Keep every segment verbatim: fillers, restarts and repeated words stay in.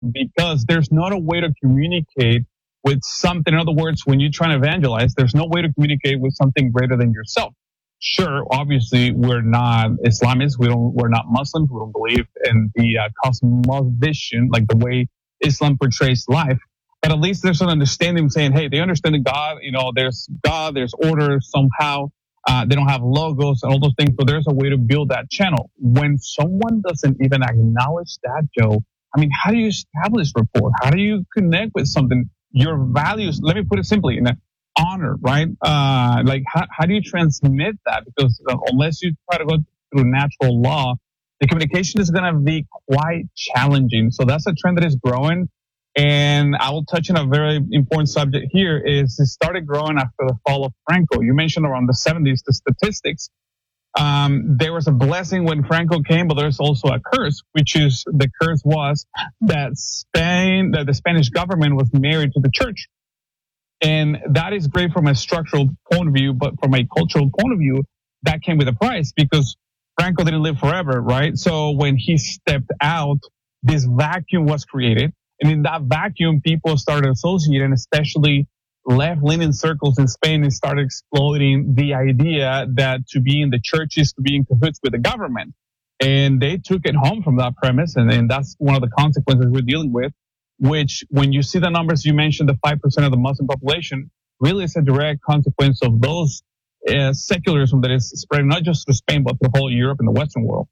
because there's not a way to communicate with something. In other words, when you're trying to evangelize, there's no way to communicate with something greater than yourself. Sure, obviously, we're not Islamists. We don't. We're not Muslims. We don't believe in the uh, cosmovision, like the way Islam portrays life. But at least there's an understanding saying, hey, they understand that God, you know, there's God, there's order somehow. Uh, they don't have logos and all those things. So there's a way to build that channel. When someone doesn't even acknowledge that, Joe, I mean, how do you establish rapport? How do you connect with something? Your values, let me put it simply, in honor, right? Uh, like, how, how do you transmit that? Because uh, unless you try to go through natural law, the communication is going to be quite challenging. So that's a trend that is growing. And I will touch on a very important subject here is it started growing after the fall of Franco. You mentioned around the seventies, the statistics. Um, there was a blessing when Franco came, but there's also a curse, which is the curse was that Spain, that the Spanish government was married to the church. And that is great from a structural point of view, but from a cultural point of view, that came with a price because Franco didn't live forever, right? So when he stepped out, this vacuum was created. And in that vacuum, people started associating, especially left-leaning circles in Spain, and started exploiting the idea that to be in the church is to be in cahoots with the government. And they took it home from that premise, and, and that's one of the consequences we're dealing with, which when you see the numbers you mentioned, the five percent of the Muslim population, really is a direct consequence of those uh, secularism that is spreading not just to Spain, but to the whole Europe and the Western world.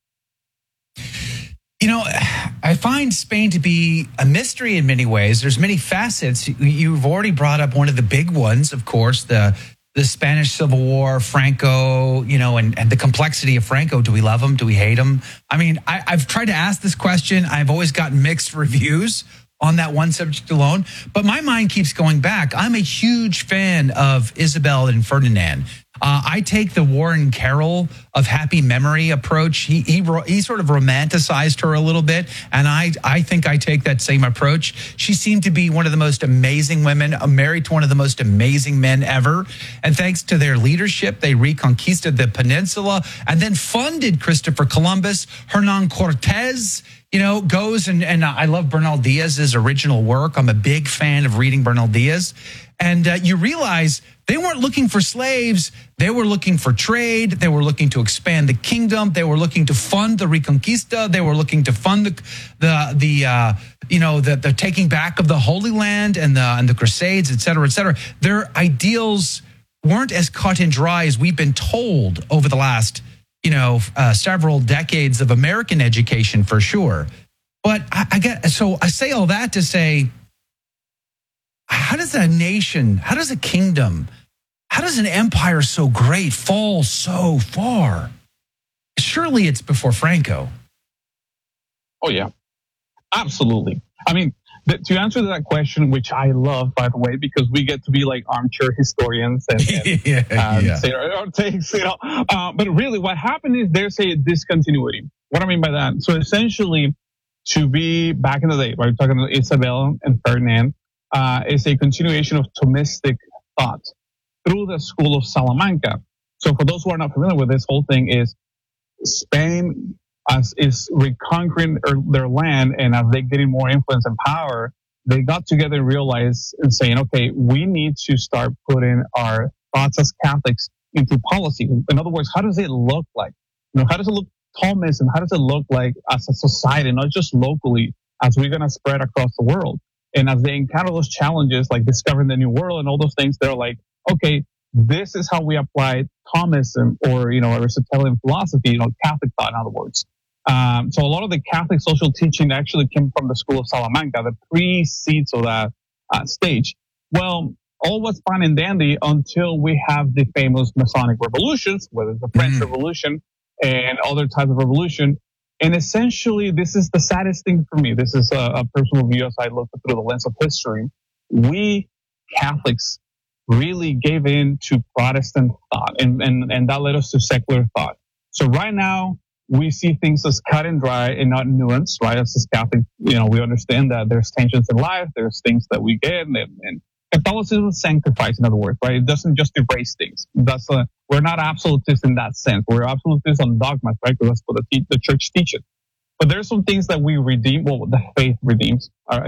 You know, I find Spain to be a mystery in many ways. There's many facets. You've already brought up one of the big ones, of course, the the Spanish Civil War, Franco, you know, and, and the complexity of Franco. Do we love him? Do we hate him? I mean, I, I've tried to ask this question. I've always gotten mixed reviews on that one subject alone. But my mind keeps going back. I'm a huge fan of Isabel and Ferdinand. Uh, I take the Warren Carroll of happy memory approach. He, he he sort of romanticized her a little bit, and I I think I take that same approach. She seemed to be one of the most amazing women, married to one of the most amazing men ever. And thanks to their leadership, they reconquisted the peninsula and then funded Christopher Columbus. Hernan Cortez, you know, goes and, and I love Bernal Diaz's original work. I'm a big fan of reading Bernal Diaz. And uh, you realize they weren't looking for slaves. They were looking for trade. They were looking to expand the kingdom. They were looking to fund the Reconquista. They were looking to fund the, the, the uh, you know, the, the taking back of the Holy Land and the, and the Crusades, et cetera, et cetera. Their ideals weren't as cut and dry as we've been told over the last, you know, uh, several decades of American education, for sure. But I, I get, so I say all that to say, how does a nation, how does a kingdom, how does an empire so great fall so far? Surely it's before Franco. Oh, yeah, absolutely. I mean, th- to answer that question, which I love, by the way, because we get to be like armchair historians and, and yeah, uh, yeah. say our, our takes, you know. Uh, but really what happened is there's a discontinuity. What I mean by that? So essentially, to be back in the day, right, we're talking about Isabel and Ferdinand, Uh, is a continuation of Thomistic thought through the school of Salamanca. So for those who are not familiar with this whole thing is Spain as is reconquering their land, and as they're getting more influence and power, they got together and realized and saying, okay, we need to start putting our thoughts as Catholics into policy. In other words, how does it look like? You know, how does it look Thomism? How does it look like as a society, not just locally, as we're going to spread across the world? And as they encounter those challenges, like discovering the new world and all those things, they're like, okay, this is how we apply Thomism or, you know, Aristotelian philosophy, you know, Catholic thought, in other words. Um, so a lot of the Catholic social teaching actually came from the school of Salamanca that precedes of that uh, stage. Well, all was fine and dandy until we have the famous Masonic revolutions, whether it's the French mm. Revolution and other types of revolution. And essentially, this is the saddest thing for me. This is a, a personal view as I look through the lens of history. We Catholics really gave in to Protestant thought, and, and, and that led us to secular thought. So right now, we see things as cut and dry and not nuanced, right? As a Catholic, you know, we understand that there's tensions in life, there's things that we get, and, and Catholicism sanctifies, in other words, right? It doesn't just erase things. That's a, we're not absolutists in that sense. We're absolutists on dogmas, right? Because that's what the, the church teaches. But there's some things that we redeem. Well, the faith redeems. Uh,